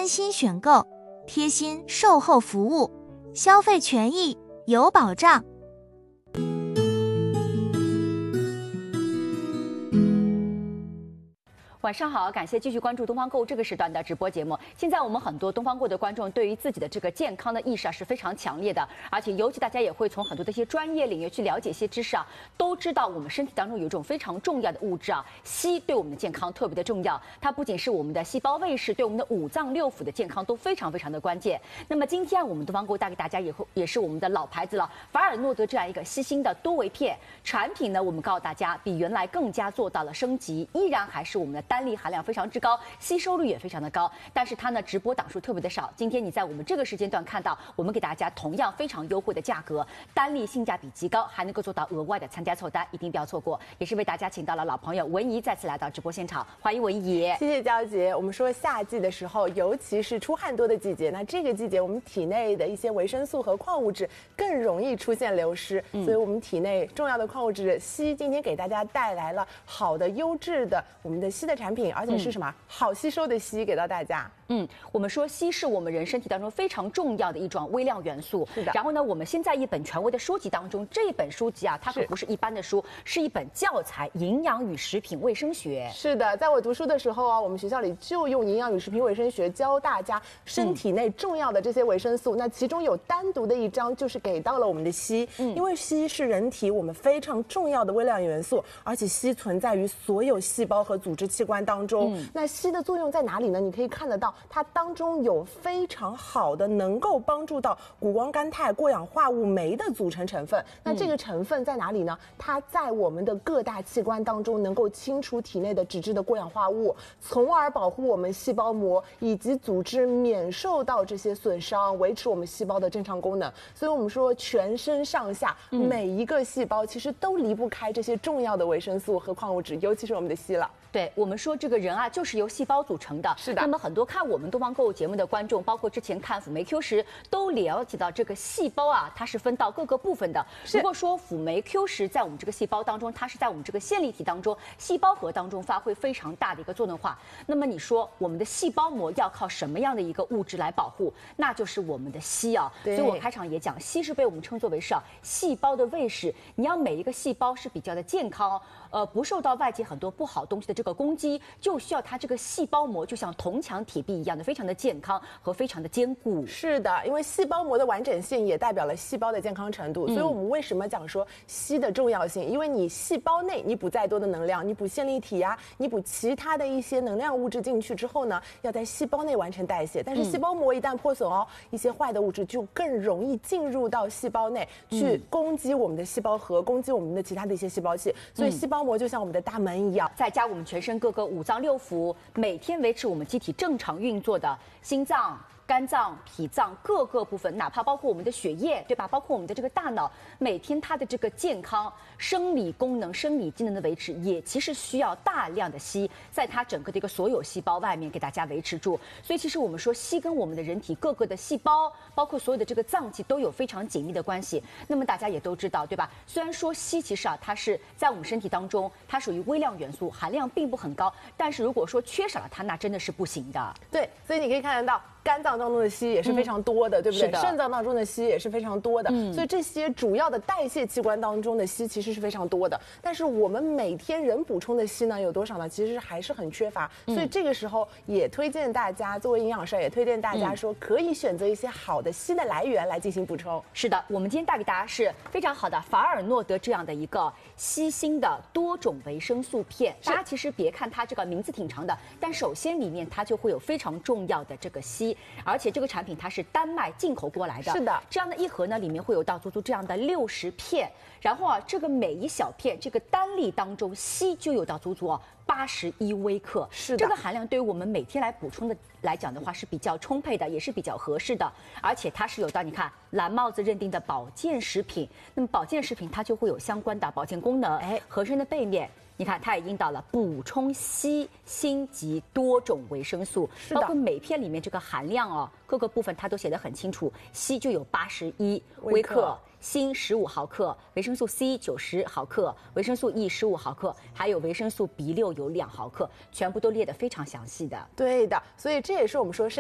温馨选购，贴心售后服务，消费权益有保障。 晚上好，感谢继续关注东方购物这个时段的直播节目。现在我们很多东方购物的观众对于自己的这个健康的意识是非常强烈的，而且尤其大家也会从很多的一些专业领域去了解一些知识都知道我们身体当中有一种非常重要的物质硒对我们的健康特别的重要。它不仅是我们的细胞卫士，对我们的五脏六腑的健康都非常非常的关键。那么今天我们东方购物带给大家也是我们的老牌子了，法尔诺德这样一个硒锌的多维片产品呢，我们告诉大家比原来更加做到了升级，依然还是我们的单粒含量非常之高，吸收率也非常的高，但是它呢直播档数特别的少。今天你在我们这个时间段看到，我们给大家同样非常优惠的价格，单粒性价比极高，还能够做到额外的参加凑单，一定不要错过。也是为大家请到了老朋友文怡再次来到直播现场，欢迎文怡。 谢谢娇姐。我们说夏季的时候，尤其是出汗多的季节，那这个季节我们体内的一些维生素和矿物质更容易出现流失，所以我们体内重要的矿物质硒，今天给大家带来了好的优质的我们的硒的产品，而且是什么好吸收的硒给到大家。 我们说硒是我们人身体当中非常重要的一种微量元素。 是的。 然后呢，我们先在一本权威的书籍当中，这一本书籍它可不是一般的书，是一本教材《营养与食品卫生学》。 是的，在我读书的时候我们学校里就用营养与食品卫生学教大家身体内重要的这些维生素。那其中有单独的一章就是给到了我们的硒，因为硒是人体我们非常重要的微量元素，而且硒存在于所有细胞和组织器官当中。那硒的作用在哪里呢？你可以看得到。它当中有非常好的能够帮助到谷胱甘肽、过氧化物酶的组成成分。那这个成分在哪里呢？它在我们的各大器官当中能够清除体内的脂质的过氧化物，从而保护我们细胞膜以及组织免受到这些损伤，维持我们细胞的正常功能。所以我们说全身上下每一个细胞其实都离不开这些重要的维生素和矿物质，尤其是我们的硒了。 对，我们说这个人就是由细胞组成的。 是的。 那么很多看我们东方购物节目的观众，包括之前看辅酶 Q 十，都了解到这个细胞它是分到各个部分的。如果说辅酶 Q 十在我们这个细胞当中，它是在我们这个线粒体当中、细胞核当中发挥非常大的一个作用化。那么你说我们的细胞膜要靠什么样的一个物质来保护？那就是我们的硒所以我开场也讲，硒是被我们称作为是细胞的卫士。你要每一个细胞是比较的健康，不受到外界很多不好东西的这个攻击，就需要它这个细胞膜就像铜墙铁壁一样的非常的健康和非常的坚固。 是的，因为细胞膜的完整性也代表了细胞的健康程度。所以我们为什么讲说硒的重要性？因为你细胞内你补再多的能量，你补线粒体你补其他的一些能量物质进去之后呢，要在细胞内完成代谢。但是细胞膜一旦破损一些坏的物质就更容易进入到细胞内去攻击我们的细胞核，攻击我们的其他的一些细胞器。所以细胞膜就像我们的大门一样， 再加我们全身各个五脏六腑，每天维持我们机体正常运作的心脏、肝脏、脾脏各个部分，哪怕包括我们的血液，对吧？包括我们的这个大脑，每天它的这个健康、生理功能、生理机能的维持，也其实需要大量的硒，在它整个的一个所有细胞外面给大家维持住。所以其实我们说硒跟我们的人体各个的细胞，包括所有的这个脏器都有非常紧密的关系。那么大家也都知道，对吧？虽然说硒其实它是在我们身体当中，它属于微量元素，含量并不很高，但是如果说缺少了它，那真的是不行的。 对，所以你可以看得到。肝脏当中的硒也是非常多的，对不对？肾脏当中的硒也是非常多的，所以这些主要的代谢器官当中的硒其实是非常多的。但是我们每天人补充的硒呢有多少呢？其实还是很缺乏。所以这个时候也推荐大家，作为营养师也推荐大家说，可以选择一些好的硒的来源来进行补充。 是的，我们今天带给大家是非常好的法尔诺德这样的一个硒锌的多种维生素片。大家其实别看它这个名字挺长的，但首先里面它就会有非常重要的这个硒，而且这个产品它是丹麦进口过来的。 是的， 这样的一盒呢，里面会有到足足这样的60片，然后这个每一小片这个单粒当中硒就有到足足81微克。 是的， 这个含量对于我们每天来补充的来讲的话是比较充沛的，也是比较合适的。而且它是有到你看蓝帽子认定的保健食品，那么保健食品它就会有相关的保健功能。盒身的背面你看，它也印到了补充硒、锌及多种维生素，包括每片里面这个含量各个部分它都写得很清楚。硒就有81微克，锌15毫克，维生素 C 90毫克，维生素 E 15毫克，还有维生素 B6有2毫克，全部都列得非常详细的。 对的，所以这也是我们说